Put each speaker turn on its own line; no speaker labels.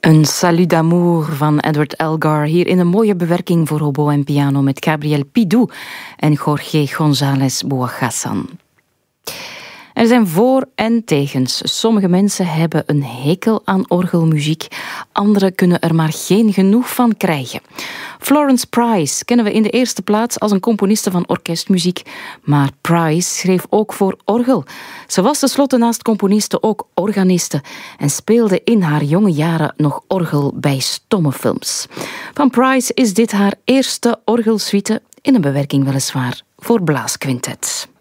Een salut d'amour van Edward Elgar, hier in een mooie bewerking voor hobo en piano met Gabriel Pidou en Jorge González Boagassan. Er zijn voor- en tegens. Sommige mensen hebben een hekel aan orgelmuziek, anderen kunnen er maar geen genoeg van krijgen. Florence Price kennen we in de eerste plaats als een componiste van orkestmuziek, maar Price schreef ook voor orgel. Ze was tenslotte naast componiste ook organiste en speelde in haar jonge jaren nog orgel bij stomme films. Van Price is dit haar eerste orgelsuite, in een bewerking weliswaar voor blaasquintet.